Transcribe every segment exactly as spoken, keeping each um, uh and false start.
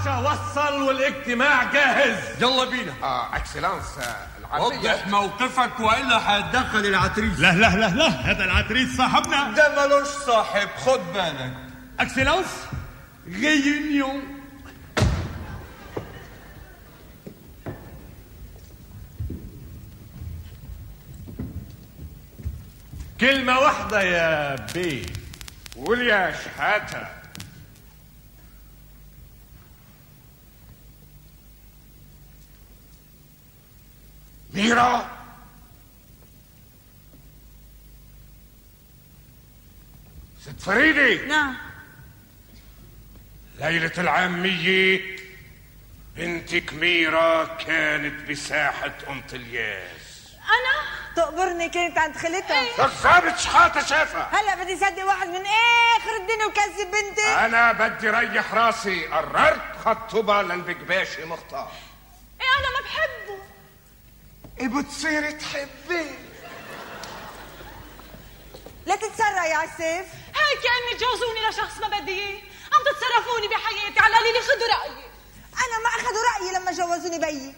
باشا وصل والاجتماع جاهز. يلا بينا. اه اكسلانس العمية. وضح موقفك والا هتدخل العتريس. لا لا لا لا، هذا العتريس صاحبنا. ده ملوش صاحب، خد بالك. اكسلانس ريونيون. كلمة واحدة يا بيه. قول يا شحاتة. ميرا، ست فريدي. نعم. ليلة العامية بنتك ميرا كانت بساحة أنطلياس. أنا؟ تقبرني كانت عند خالتها. الضابط شحاتة شافها. هلا بدي صدق واحد من آخر الدنيا وكذب بنتي. أنا بدي ريح راسي، قررت خطبها للبكباشي مختار. إيه أنا ما بحبه. إيه بتصيري تحبي؟ لا تتسرع يا عسيف. هيك يا امي تجوزوني لشخص ما بدي اياه، عم تتصرفوني بحياتي على قليل خدوا رايي. انا ما اخذوا رايي لما جوزوني بيي.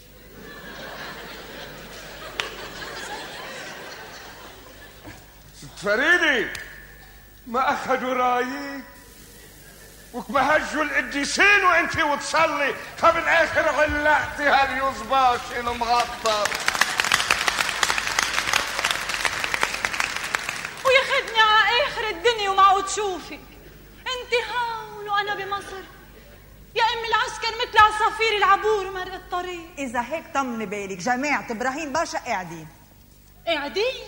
ست فريدي، ما اخذوا رايك وكما هجوا القديسين وانتي وتصلي، فبالاخر علقتي هاليوزباش المغطر وياخدني على اخر الدنيا ومعه تشوفك انت هون وانا بمصر. يا امي العسكر مثل عصافير العبور مرق الطريق. اذا هيك طمني بالك، جماعه ابراهيم باشا قاعدين. قاعدين؟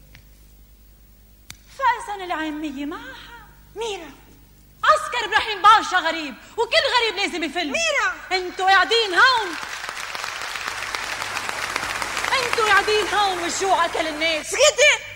فاذا العاميه معها ميرا. عسكر ابراهيم باشا غريب، وكل غريب لازم يفل. ميرا، انتوا قاعدين هون، انتوا قاعدين هون والجوع اكل الناس. سكتي.